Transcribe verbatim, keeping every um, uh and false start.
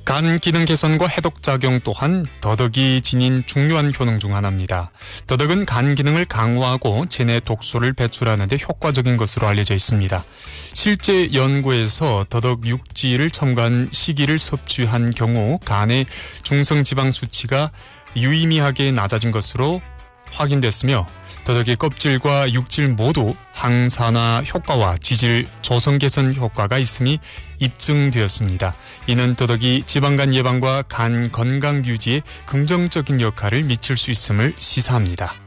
간 기능 개선과 해독 작용 또한 더덕이 지닌 중요한 효능 중 하나입니다. 더덕은 간 기능을 강화하고 체내 독소를 배출하는 데 효과적인 것으로 알려져 있습니다. 실제 연구에서 더덕 육지를 첨가한 시기를 섭취한 경우 간의 중성지방 수치가 유의미하게 낮아진 것으로 확인됐으며 더덕의 껍질과 육질 모두 항산화 효과와 지질 조성 개선 효과가 있음이 입증되었습니다. 이는 더덕이 지방간 예방과 간 건강 유지에 긍정적인 역할을 미칠 수 있음을 시사합니다.